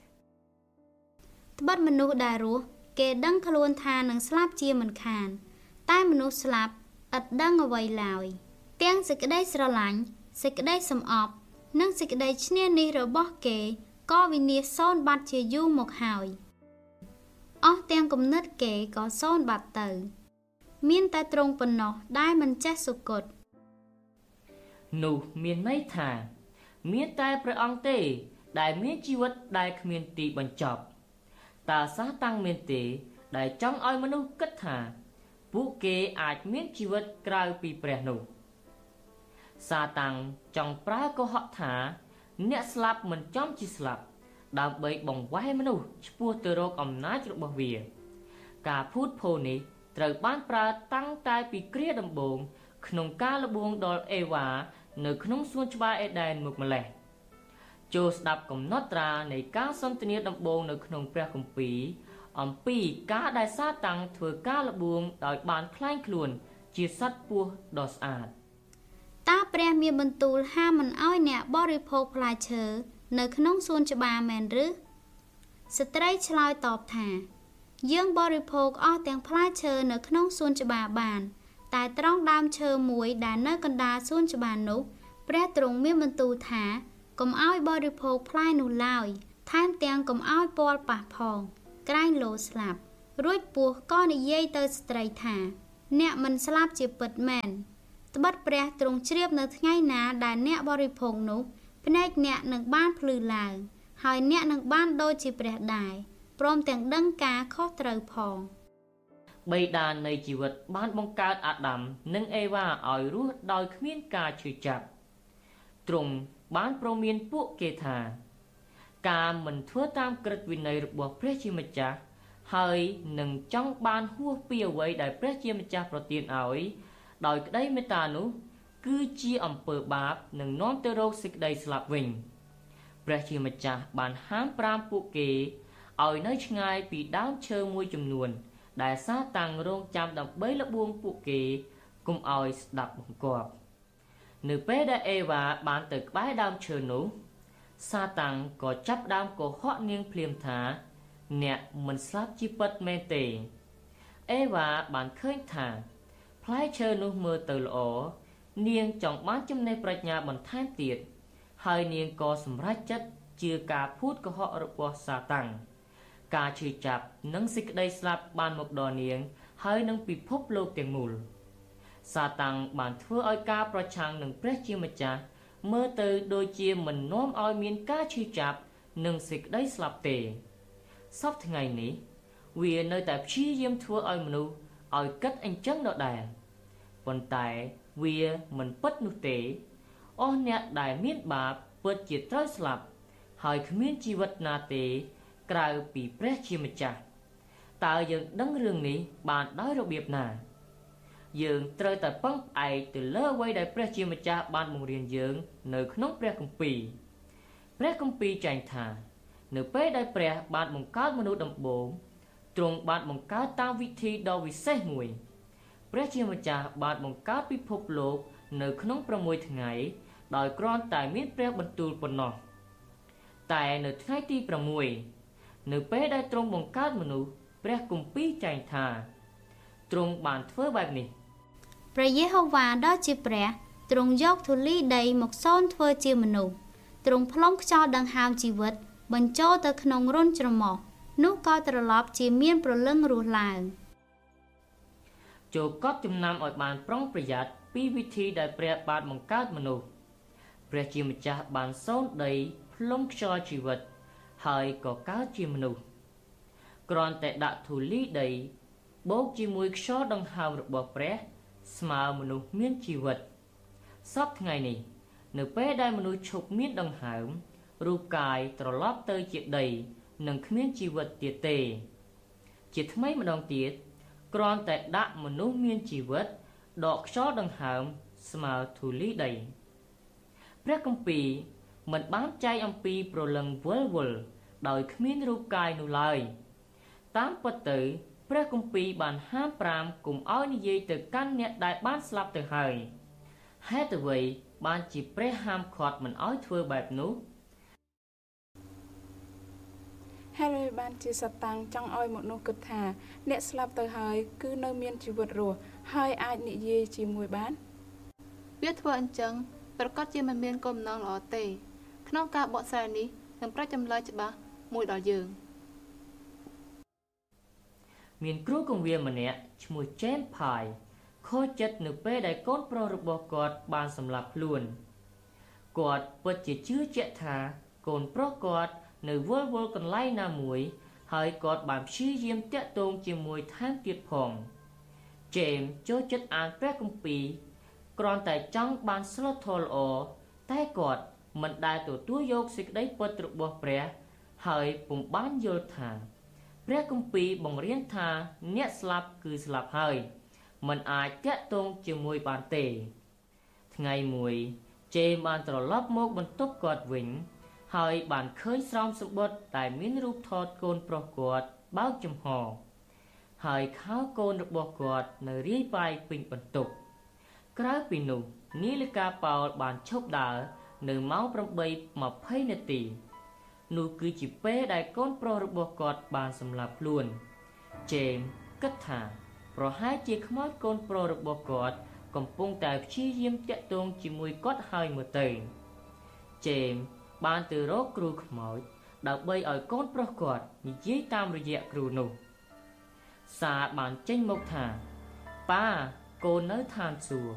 ត្បិតមនុស្សដែលរស់គេដឹងខ្លួនថានឹងស្លាប់ជាមិនខានតែមនុស្សស្លាប់ឥតដឹងអ្វីឡើយទាំងសេចក្តីស្រឡាញ់សេចក្តីសំអប់និងសេចក្តីឈ្នានីសរបស់គេក៏វិនាសសូន្យបាត់ជាយូរមកហើយអស់ទាំងគំនិតគេក៏សូន្យបាត់ទៅមានតែទ្រង់ប៉ុណ្ណោះដែលមិនចេះសុគតនោះមានន័យថាមានតែព្រះអង្គទេដែលមានជីវិតដែលគ្មានទីបញ្ចប់តើសាតាំងមានទេដែលចង់ឲ្យមនុស្សគិតថាពួកគេអាចមានជីវិតក្រៅពីព្រះនោះសាតាំងចង់ប្រើកុហកថាអ្នកស្លាប់មិនចំជាស្លាប់ដើម្បីបង្វែរមនុស្សឆ្ពោះទៅរកអំណាចរបស់វាការភូតភរនេះត្រូវបានប្រើតាំងតែពីគ្រាដំបូងក្នុងការលបួងដល់អេវ៉ានៅក្នុងសួនច្បារអេដែនមកម្លេះចូលស្ដាប់កំណត់ត្រានៃការសន្ទនាដំបូងនៅក្នុងព្រះគម្ពីរអំពីការដែលសាតាំងធ្វើការលបួងដោយបានក្លែងខ្លួនជាសត្វពស់ដ៏ស្អាតតើព្រះមានបន្ទូលហាមមិនឲ្យអ្នកបរិភោគផ្លែឈើនៅក្នុងសួនច្បារមែនឬស្ត្រីឆ្លើយតបថាយើងបរិភោគអស់ទាំងផ្លែឈើនៅក្នុងសួនច្បារបានតែត្រង់ដើមឈើមួយដែលនៅកណ្ដាលសួនច្បារនោះព្រះទ្រង់មានបន្ទូលថាកុំឲ្យបរិភោគផ្លែនោះឡើយថែមទាំងកុំឲ្យពាល់ប៉ះផងក្រែងលោស្លាប់រួចពស់ក៏និយាយទៅស្ត្រីថាអ្នកមិនស្លាប់ជាពិតមែនត្បិតព្រះទ្រង់ជ្រាបនៅថ្ងៃណាដែលអ្នកបរិភោគនោះភ្នែកអ្នកនឹងបានភ្លឺឡើងហើយអ្នកនឹងបានដូចជាព្រះដែរព្រមទាំងដឹងការខុសត្រូវផងបិតានៃជីវិតបានបង្កើតអាដាមនិងអេវ៉ាឲ្យរស់ដោយគ្មានការឈឺចាប់ទ្រង់បានប្រមានពួកគេថាការមិនធ្វើតាមក្រឹតវិន័យរបស់ព្រះជាម្ចាស់ហើយនឹងចង់បានហួសពីអ្វីដែលព្រះជាម្ចាស់ប្រទានឲ្យដោយក្តីមេត្តានោះគឺជាអំពើបាបនឹងនាំទៅរកសេចក្តីស្លាប់វិញព្រះជាម្ចាស់បានហាមប្រាមពួកគេឲ្យនៅឆ្ងាយពីដើមឈើមួយចំនួនដែលសាតាំងរងចាំដើម្បីលបួងពួកគេកុំឲ្យស្ដាប់បង្គាប់នៅពេលដែលអេវ៉ាបានទៅក្បែរដើមឈើនោះសាតាំងក៏ចាប់ដើមកុហកនាងភ្លាមថាអ្នកមិនស្លាប់ជាពិតមែនទេអេវ៉ាបានឃើញថាផ្លែឈើនោះមើលទៅល្អនាងចង់បានចំណេះប្រាជ្ញាបន្ថែមទៀតហើយនាងក៏សម្រេចចិត្តជឿការភូតកុហករបស់សាតាំងការឈឺចាប់និងសេចក្តីស្លាប់បានមកដល់នាងហើយនឹងពិភពលោកទាំងមូលសាតាំងបានធ្វើឲ្យការប្រឆាំងនឹងព្រះជាម្ចាស់មើលទៅដូចជាមិននាំឲ្យមានការឈឺចាប់និងសេចក្តីស្លាប់ទេសពថ្ងៃនេះវានៅតែព្យាយាមធ្វើឲ្យមនុស្សឲ្យគិតអញ្ចឹងដដែលប៉ុន្តែវាមិនពិតនោះទេអស់អ្នកដែលមានបាបពិតជាត្រូវស្លាប់ហើយគ្មានជីវិតណាទេក្រៅពីព្រះជាម្ចាស់តើយើងដឹងរឿងនេះបានដោយរបៀបណាយើងត្រូវតែពឹងផ្អែកទៅលើអ្វីដែលព្រះជាម្ចាស់បានបង្រៀនយើងនៅក្នុងព្រះគម្ពីរព្រះគម្ពីរចែងថានៅពេលដែលព្រះបានបង្កើតមនុស្សដំបូងទ្រង់បានបង្កើតតាមវិធីដ៏វិសេសមួយព្រះជាម្ចាស់បានបង្កើតពិភពលោកនៅក្នុងប្រាំមួយថ្ងៃដោយគ្រាន់តែមានព្រះបន្ទូលប៉ុណ្ណោះតែនៅថ្ងៃទីប្រាំមួយនៅពេលដែលទ្រង់បង្កើតមនុស្សព្រះគម្ពីរចែងថាទ្រង់បានធ្វើបែបនេះព្រះយេហូវ៉ាដ៏ជាព្រះទ្រង់យកធូលីដីមកសូនធ្វើជាមនុស្សទ្រង់ផ្លុំខ្យល់ដង្ហើមជីវិតបញ្ចូលទៅក្នុងរន្ធច្រមុះនោះក៏ត្រឡប់ជាមានព្រលឹងរស់ឡើងចូលកត់ចំណាំឲ្យបានប្រុងប្រយ័ត្នពីវិធីដែលព្រះបានបង្កើតមនុស្សព្រះជាម្ចាស់បានសូនដីផ្លុំខ្យល់ជីវិតហើយក៏កើតជាមនុស្សគ្រាន់តែដាក់ធូលីដីបូកជាមួយខ្យល់ដង្ហើមរបស់ព្រះស្មើមនុស្សមានជីវិតសពថ្ងៃនេះនៅពេលដែលមនុស្សឈប់មានដង្ហើមរូបកាយត្រឡប់ទៅជាដីនិងគ្មានជីវិតទៀតទេជាថ្មីម្ដងទៀតគ្រាន់តែដាក់មនុស្សមានជីវិតដកខ្យល់ដង្ហើមស្មើធូលីដីព្រះគម្ពីរមិនបានចែកអំពីព្រលឹងវិលវល់ដោយគ្មានរូបកាយនោះឡើយតាមពិតទៅព្រះគម្ពីរបានហាមប្រាមកុំឲ្យនិយាយទៅកាន់អ្នកដែលបានស្លាប់ទៅហើយហេតុអ្វីបានជាព្រះហាមឃាត់មិនឲ្យធ្វើបែបនោះហើយបានជាសតាំងចង់ឲ្យមនុស្សគិតថាអ្នកស្លាប់ទៅហើយគឺនៅមានជីវិតរស់ហើយអាចនិយាយជាមួយបានវាធ្វើអញ្ចឹងប្រកាសជាមិនមានគោលបំណងល្អទេក្នុងការបកស្រាយនេះនឹងប្រាច់ចម្លើយច្បាស់មួយដល់យើងមានគ្រូគង្វាលម្នាក់ឈ្មោះ James Pai ខូចចិត្តនៅពេលដែលកូនប្រុសរបស់គាត់បានសម្លាប់ខ្លួនគាត់ពិតជាជឿជាក់ថាកូនប្រុសគាត់នៅវល់វល់កន្លែងណាមួយហើយគាត់បានព្យាយាមតាក់ទងជាមួយថែមទៀតផង James ចូលចិត្តអានព្រះគម្ពីរគ្រាន់តែចង់បានស្លុតធម៌ល្អតែគាត់មិនដែលទទួលយកសេចក្តីពិតរបស់ព្រះហើយពុំបានយល់ថាព្រះគម្ពីរបង្រៀនថាអ្នកស្លាប់គឺស្លាប់ហើយមិនអាចតាក់ទងជាមួយបានទេថ្ងៃមួយជេបានត្រឡប់មកបន្ទប់គាត់វិញហើយបានឃើញស្រោមសំបុត្រដែលមានរូបថតកូនប្រុសគាត់បើកចំហហើយខោកូនរបស់គាត់នៅរាយប៉ាយពេញបន្ទប់ក្រៅពីនោះនាឡិកាប៉ោលបានឈប់ដើរនៅម៉ោងប្រាំបីម្ភៃនាទីនោះគឺជាពេលដែលកូនប្រុសរបស់គាត់បានសម្លាប់ខ្លួនជេមគិតថាប្រហែលជាខ្មោចកូនប្រុសរបស់គាត់កំពុងតែព្យាយាមតាក់ទងជាមួយគាត់ហើយមើលទៅជេមបានទៅរកគ្រូខ្មោចដើម្បីឲ្យកូនប្រុសគាត់និយាយតាមរយៈគ្រូនោះសារបានចេញមកថាប៉ាកូននៅឋានសួគ៌